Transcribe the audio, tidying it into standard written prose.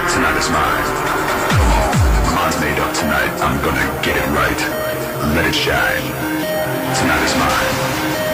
Tonight is mine. Come on, my mind's made up tonight. I'm gonna get it right. Let it shine. Tonight is mine.